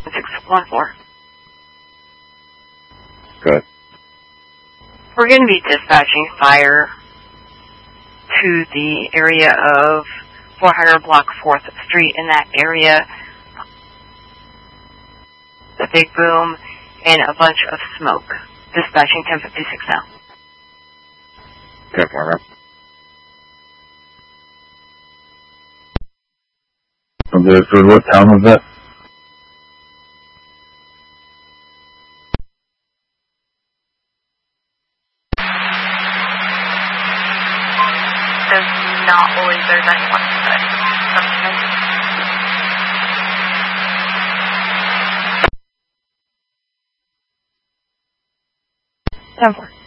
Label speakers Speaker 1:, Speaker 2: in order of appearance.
Speaker 1: 614.
Speaker 2: Good.
Speaker 1: We're going to be dispatching fire to the area of 400 block 4th Street. In that area, the big boom and a bunch of smoke. Dispatching 1056 now.
Speaker 2: 10-4, okay, so what town was that?
Speaker 1: Does not believe there's anyone inside. 10-4.